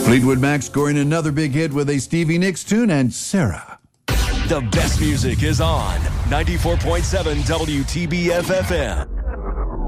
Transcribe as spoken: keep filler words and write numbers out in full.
Fleetwood Mac scoring another big hit with a Stevie Nicks tune, and Sarah. The best music is on ninety-four point seven W T B F F M.